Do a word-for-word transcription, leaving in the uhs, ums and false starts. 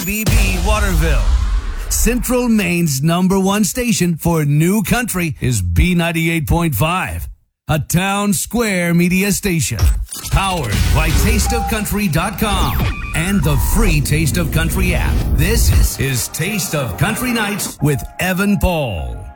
B B Waterville. Central Maine's number one station for new country is B ninety-eight point five, a town square media station. Powered by taste of country dot com and the free Taste of Country app. This is Taste of Country Nights with Evan Paul.